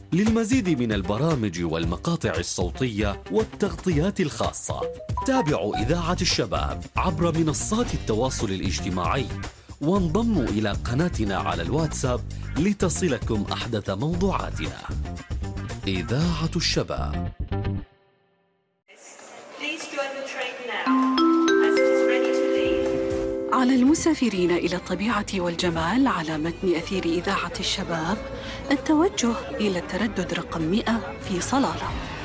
للمزيد من البرامج والمقاطع الصوتية والتغطيات الخاصة تابعوا إذاعة الشباب عبر منصات التواصل الاجتماعي، وانضموا إلى قناتنا على الواتساب لتصلكم أحدث موضوعاتنا. إذاعة الشباب. على المسافرين إلى الطبيعة والجمال على متن أثير إذاعة الشباب التوجه إلى التردد رقم 100 في صلالة.